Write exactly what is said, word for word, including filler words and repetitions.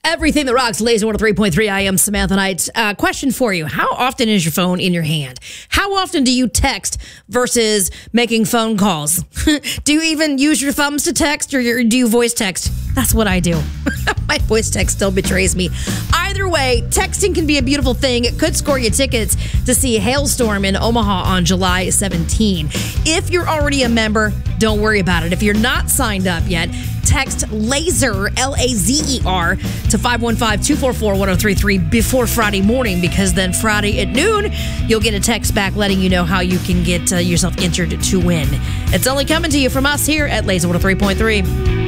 Everything that rocks, Laser one oh three point three. I am Samantha Knight. Uh, question for you. How often is your phone in your hand? How often do you text versus making phone calls? Do you even use your thumbs to text, or your, do you voice text? That's what I do. My voice text still betrays me. Either way, texting can be a beautiful thing. It could score you tickets to see Hailstorm in Omaha on July seventeenth. If you're already a member, don't worry about it. If you're not signed up yet, text LASER, L A Z E R, to five one five, two four four, one oh three three before Friday morning, because then Friday at noon, you'll get a text back letting you know how you can get uh, yourself entered to win. It's only coming to you from us here at Laser one oh three point three.